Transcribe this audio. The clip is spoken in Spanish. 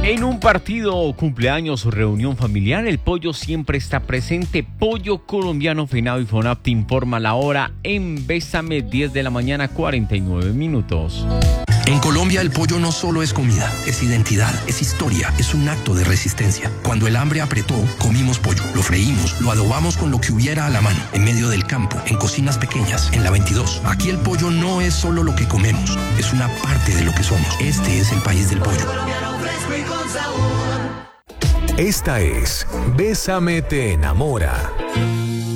En un partido, cumpleaños o reunión familiar, el pollo siempre está presente. Pollo Colombiano Fenado y Fonap te informa la hora en Bésame, 10 de la mañana, 49 minutos. En Colombia el pollo no solo es comida, es identidad, es historia, es un acto de resistencia. Cuando el hambre apretó, comimos pollo, lo freímos, lo adobamos con lo que hubiera a la mano, en medio del campo, en cocinas pequeñas, en la 22. Aquí el pollo no es solo lo que comemos, es una parte de lo que somos. Este es el país del pollo. Esta es Bésame te enamora.